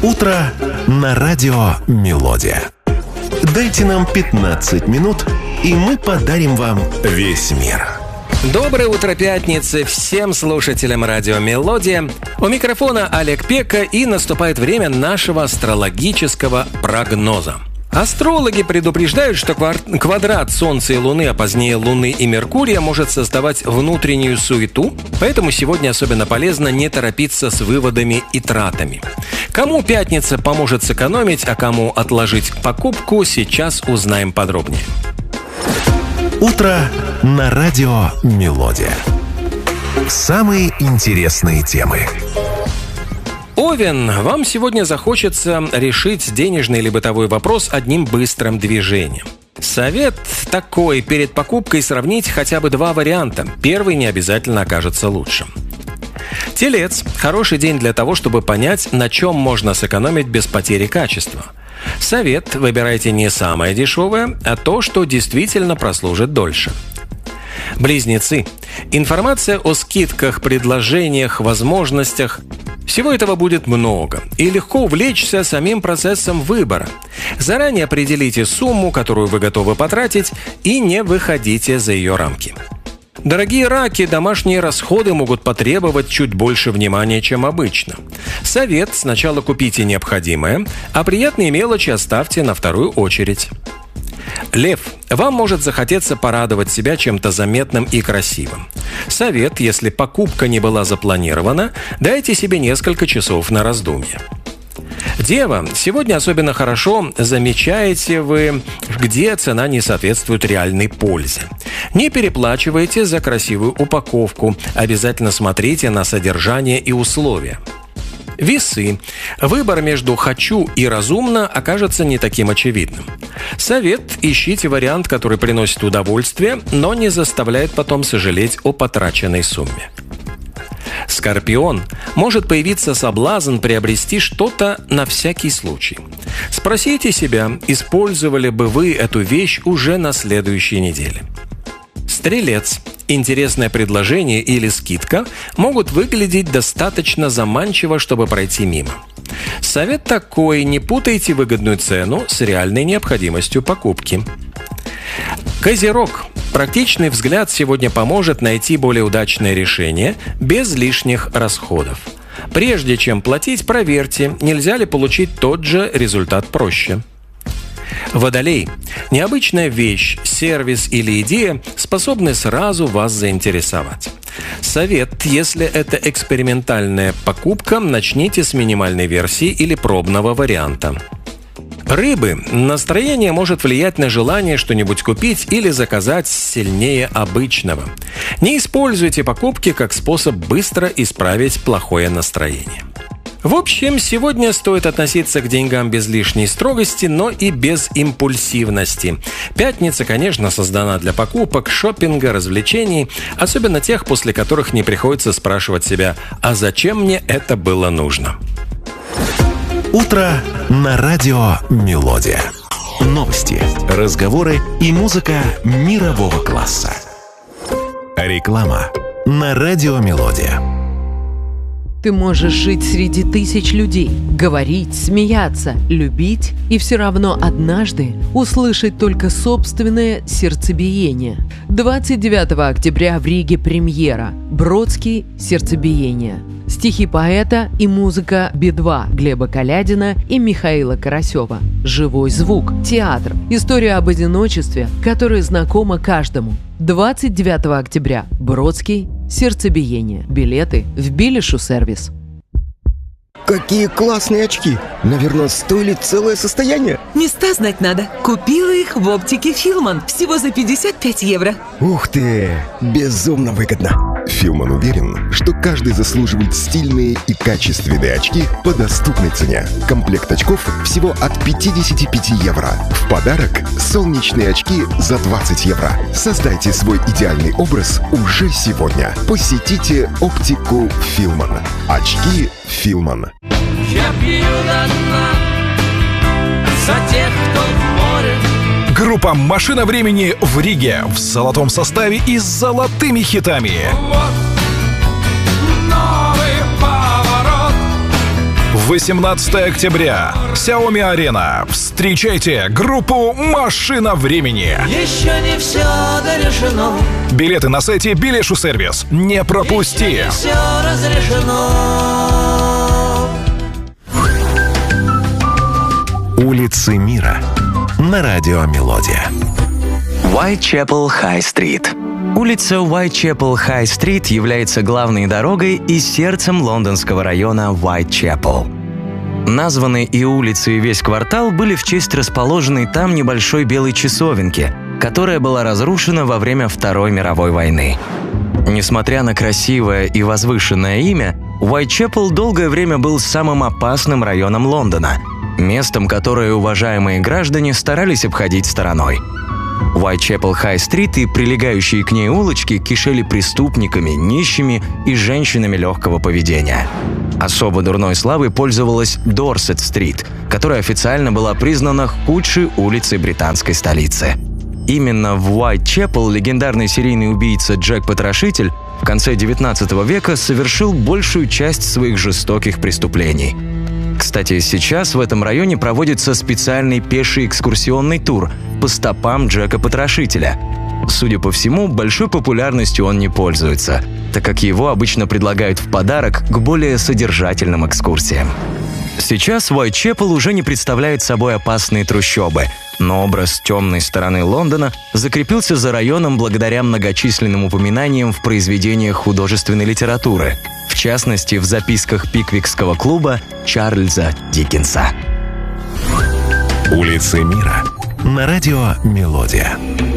Утро на радио «Мелодия». Дайте нам 15 минут, и мы подарим вам весь мир. Доброе утро пятницы всем слушателям радио «Мелодия». У микрофона Олег Пека, и наступает время нашего астрологического прогноза. Астрологи предупреждают, что квадрат Солнца и Луны, а позднее Луны и Меркурия, может создавать внутреннюю суету, поэтому сегодня особенно полезно не торопиться с выводами и тратами. Кому пятница поможет сэкономить, а кому отложить покупку, сейчас узнаем подробнее. Утро на радио «Мелодия». Самые интересные темы. Овен, вам сегодня захочется решить денежный или бытовой вопрос одним быстрым движением. Совет такой: перед покупкой сравнить хотя бы два варианта. Первый не обязательно окажется лучшим. Телец, хороший день для того, чтобы понять, на чем можно сэкономить без потери качества. Совет: выбирайте не самое дешевое, а то, что действительно прослужит дольше. Близнецы, информация о скидках, предложениях, возможностях. Всего этого будет много, и легко увлечься самим процессом выбора. Заранее определите сумму, которую вы готовы потратить, и не выходите за ее рамки. Дорогие раки, домашние расходы могут потребовать чуть больше внимания, чем обычно. Совет: сначала купите необходимое, а приятные мелочи оставьте на вторую очередь. Лев, вам может захотеться порадовать себя чем-то заметным и красивым. Совет: если покупка не была запланирована, дайте себе несколько часов на раздумье. Дева, сегодня особенно хорошо замечаете вы, где цена не соответствует реальной пользе. Не переплачивайте за красивую упаковку, обязательно смотрите на содержание и условия. Весы. Выбор между «хочу» и «разумно» окажется не таким очевидным. Совет: ищите вариант, который приносит удовольствие, но не заставляет потом сожалеть о потраченной сумме. Скорпион. Может появиться соблазн приобрести что-то на всякий случай. Спросите себя, использовали бы вы эту вещь уже на следующей неделе. Стрелец. Интересное предложение или скидка могут выглядеть достаточно заманчиво, чтобы пройти мимо. Совет такой: не путайте выгодную цену с реальной необходимостью покупки. Козерог. Практичный взгляд сегодня поможет найти более удачное решение без лишних расходов. Прежде чем платить, проверьте, нельзя ли получить тот же результат проще. Водолей. Необычная вещь, сервис или идея способны сразу вас заинтересовать. Совет: если это экспериментальная покупка, начните с минимальной версии или пробного варианта. Рыбы. Настроение может влиять на желание что-нибудь купить или заказать сильнее обычного. Не используйте покупки как способ быстро исправить плохое настроение. В общем, сегодня стоит относиться к деньгам без лишней строгости, но и без импульсивности. Пятница, конечно, создана для покупок, шопинга, развлечений, особенно тех, после которых не приходится спрашивать себя: а зачем мне это было нужно? Утро на радио «Мелодия». Новости, разговоры и музыка мирового класса. Реклама на радио «Мелодия». Ты можешь жить среди тысяч людей, говорить, смеяться, любить и все равно однажды услышать только собственное сердцебиение. 29 октября в Риге премьера. Бродский «Сердцебиение». Стихи поэта и музыка Би-2 Глеба Калядина и Михаила Карасева. Живой звук, театр, история об одиночестве, которая знакома каждому. 29 октября. Бродский «Сердцебиение». Билеты в Билишу сервис. Какие классные очки! Наверное, стоили целое состояние. Места знать надо. Купила их в оптике Филман. Всего за 55 евро. Ух ты! Безумно выгодно. Филман уверен, что каждый заслуживает стильные и качественные очки по доступной цене. Комплект очков всего от 55 евро. В подарок солнечные очки за 20 евро. Создайте свой идеальный образ уже сегодня. Посетите оптику Филман. Очки Филман. Я пью до дна за тех, кто в море. Группа «Машина времени» в Риге в золотом составе и с золотыми хитами. Вот новый поворот. 18 октября. Xiaomi Arena. Встречайте группу «Машина времени». Еще не все дорешено. Билеты на сайте Билешу Сервис. Не пропусти. Еще не все разрешено. Улицы мира на радио Мелодия. Уайтчепел Хай-стрит. Улица Уайтчепел Хай-стрит является главной дорогой и сердцем лондонского района Уайтчепел. Названы и улицы, и весь квартал были в честь расположенной там небольшой белой часовенки, которая была разрушена во время Второй мировой войны. Несмотря на красивое и возвышенное имя, Уайтчепел долгое время был самым опасным районом Лондона, местом, которое уважаемые граждане старались обходить стороной. Уайтчепел Хай-стрит и прилегающие к ней улочки кишели преступниками, нищими и женщинами легкого поведения. Особо дурной славой пользовалась Дорсет-стрит, которая официально была признана худшей улицей британской столицы. Именно в Уайтчепел легендарный серийный убийца Джек Потрошитель в конце XIX века совершил большую часть своих жестоких преступлений. Кстати, сейчас в этом районе проводится специальный пеший экскурсионный тур по стопам Джека Потрошителя. Судя по всему, большой популярностью он не пользуется, так как его обычно предлагают в подарок к более содержательным экскурсиям. Сейчас Уайтчепел уже не представляет собой опасные трущобы, но образ темной стороны Лондона закрепился за районом благодаря многочисленным упоминаниям в произведениях художественной литературы, в частности, в записках Пиквикского клуба Чарльза Диккенса. Улицы мира на радио Мелодия.